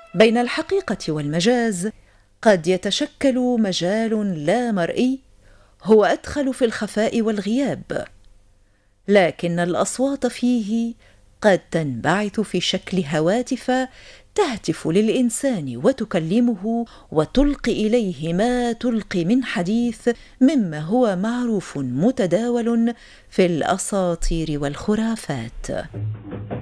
بين الحقيقة والمجاز قد يتشكل مجال لا مرئي هو أدخل في الخفاء والغياب، لكن الأصوات فيه قد تنبعث في شكل هواتف تهتف للإنسان وتكلمه وتلقي إليه ما تلقي من حديث مما هو معروف متداول في الأساطير والخرافات.